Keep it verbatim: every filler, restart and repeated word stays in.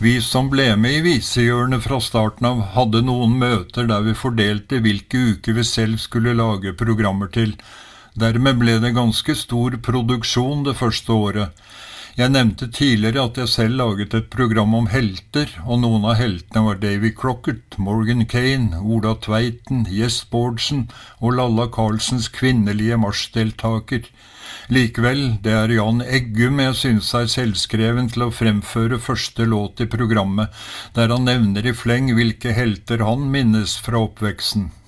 Vi som ble med i visehjørnet fra starten av, hadde noen møter der vi fordelte hvilke uker vi selv skulle lage programmer til. Dermed ble det ganske stor produksjon det første året. Jeg nevnte tidligere at jeg selv laget et program om helter, og noen av heltene var Davy Crockett, Morgan Kane, Ola Tveiten, Jess Bårdsen og Lalla Carlsens kvinnelige marsjdeltaker. Likevel, det er Jan Eggum jeg synes er selvskreven til å fremføre første låt i programmet, der han nevner i fleng hvilke helter han minnes fra oppveksten.